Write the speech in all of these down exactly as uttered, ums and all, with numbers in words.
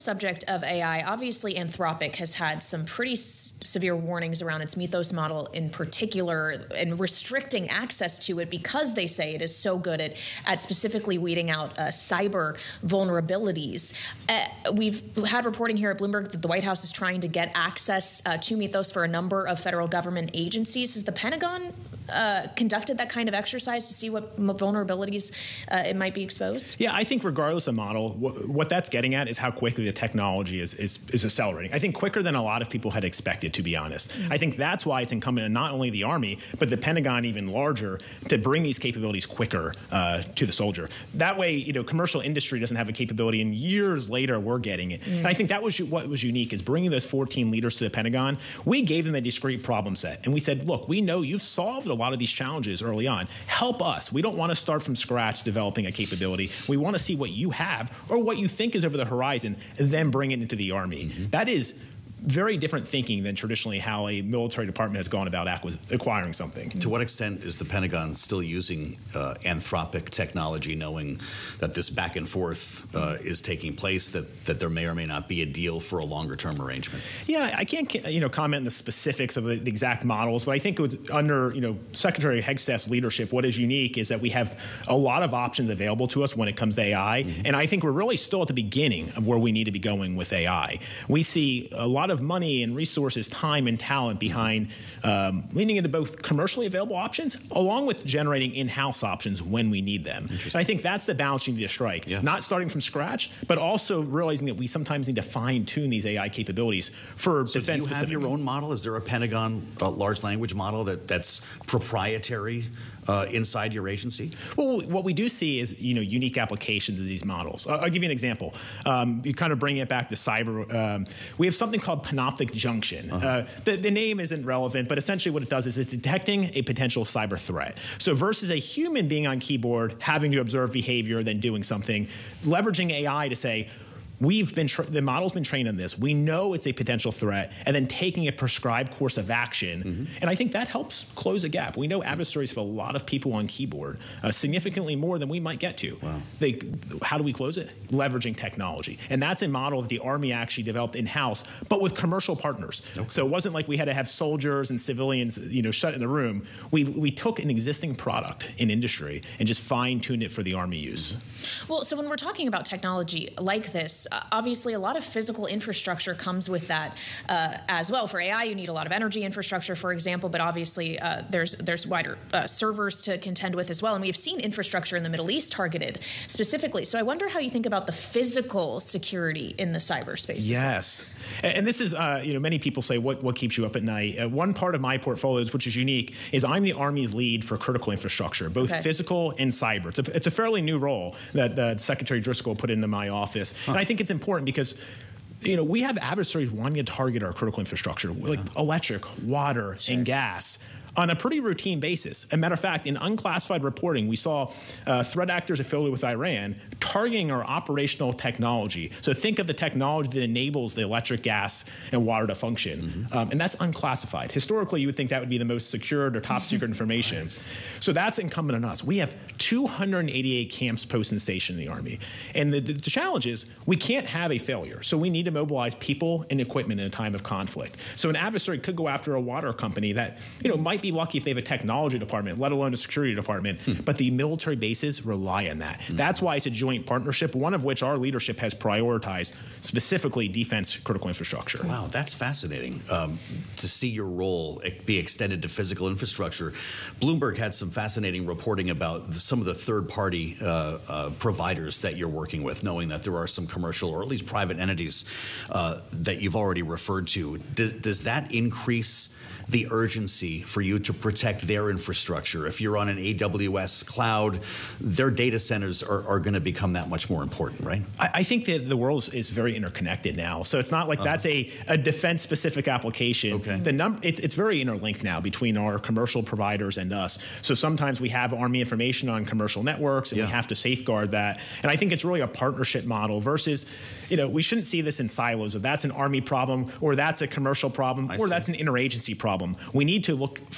Subject of A I, obviously Anthropic has had some pretty s severe warnings around its Mythos model in particular and restricting access to it because they say it is so good at, at specifically weeding out uh, cyber vulnerabilities. Uh, we've had reporting here at Bloomberg that the White House is trying to get access uh, to Mythos for a number of federal government agencies. Has the Pentagon uh, conducted that kind of exercise to see what vulnerabilities uh, it might be exposed? Yeah, I think regardless of model, wh what that's getting at is how quickly the technology is, is, is accelerating. I think quicker than a lot of people had expected, to be honest. Mm-hmm. I think that's why it's incumbent on not only the Army, but the Pentagon even larger to bring these capabilities quicker uh, to the soldier. That way, you know, commercial industry doesn't have a capability, and years later, we're getting it. Mm-hmm. And I think that was what was unique, is bringing those fourteen leaders to the Pentagon. We gave them a discrete problem set, and we said, look, we know you've solved a lot of these challenges early on. Help us. We don't want to start from scratch developing a capability. We want to see what you have or what you think is over the horizon, and then bring it into the Army. Mm-hmm. That is very different thinking than traditionally how a military department has gone about acquiring something. To what extent is the Pentagon still using uh, Anthropic technology, knowing that this back and forth uh, is taking place, that, that there may or may not be a deal for a longer-term arrangement? Yeah, I can't you know, comment on the specifics of the, the exact models, but I think it was under you know, Secretary Hegseth's leadership, what is unique is that we have a lot of options available to us when it comes to A I, mm-hmm. and I think we're really still at the beginning of where we need to be going with A I. We see a lot of money and resources, time and talent behind um, leaning into both commercially available options along with generating in-house options when we need them. And I think that's the balance you need to strike. Yeah. Not starting from scratch, but also realizing that we sometimes need to fine-tune these A I capabilities for so defense. Do you have specific. your own model? Is there a Pentagon uh, large language model that, that's proprietary Uh, inside your agency? Well, what we do see is, you know, unique applications of these models. I'll, I'll give you an example. Um, you kind of bring it back to cyber. Um, we have something called Panoptic Junction. Uh-huh. uh, the, the name isn't relevant, but essentially what it does is it's detecting a potential cyber threat. So versus a human being on keyboard, having to observe behavior, then doing something, leveraging A I to say, we've been, tra the model's been trained on this. We know it's a potential threat, and then taking a prescribed course of action. Mm-hmm. And I think that helps close a gap. We know adversaries have a lot of people on keyboard, uh, significantly more than we might get to. Wow. They, how do we close it? Leveraging technology. And that's a model that the Army actually developed in-house, but with commercial partners. Okay. So it wasn't like we had to have soldiers and civilians, you know, shut in the room. We, we took an existing product in industry and just fine-tuned it for the Army use. Mm-hmm. Well, so when we're talking about technology like this, Uh, obviously, a lot of physical infrastructure comes with that uh, as well. For A I, you need a lot of energy infrastructure, for example, but obviously uh, there's there's wider uh, servers to contend with as well. And we have seen infrastructure in the Middle East targeted specifically. So I wonder how you think about the physical security in the cyberspace. Yes. As well. And this is, uh, you know, many people say, what, what keeps you up at night? Uh, one part of my portfolios, which is unique, is I'm the Army's lead for critical infrastructure, both okay. physical and cyber. It's a, it's a fairly new role that uh, Secretary Driscoll put into my office. Huh. And I think it's important because you know, we have adversaries wanting to target our critical infrastructure, like yeah. electric, water, sure. and gas, on a pretty routine basis. As a matter of fact, in unclassified reporting, we saw uh, threat actors affiliated with Iran targeting our operational technology. So think of the technology that enables the electric, gas, and water to function. Mm-hmm. um, and that's unclassified. Historically, you would think that would be the most secured or top secret information. Right. So that's incumbent on us. We have two hundred eighty-eight camps, posts, and stationed in the Army. And the, the challenge is we can't have a failure. So we need to mobilize people and equipment in a time of conflict. So an adversary could go after a water company that, you know, might be lucky if they have a technology department, let alone a security department, hmm. but the military bases rely on that. Hmm. That's why it's a joint partnership, one of which our leadership has prioritized, specifically defense critical infrastructure. Wow, that's fascinating um, to see your role be extended to physical infrastructure. Bloomberg had some fascinating reporting about some of the third-party uh, uh, providers that you're working with, knowing that there are some commercial or at least private entities uh, that you've already referred to. Does, does that increase the urgency for you to protect their infrastructure? If you're on an A W S cloud, their data centers are, are going to become that much more important, right? I, I think that the world is very interconnected now. So it's not like uh-huh. that's a, a defense-specific application. Okay. The num it's, it's very interlinked now between our commercial providers and us. So sometimes we have Army information on commercial networks, and yeah. we have to safeguard that. And I think it's really a partnership model versus, you know, we shouldn't see this in silos of that's an Army problem, or that's a commercial problem, I or see. that's an interagency problem. We need to look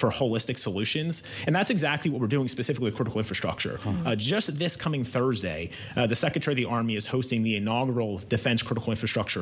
for holistic solutions. And that's exactly what we're doing specifically with critical infrastructure. Mm-hmm. Uh, just this coming Thursday, uh, the Secretary of the Army is hosting the inaugural Defense Critical Infrastructure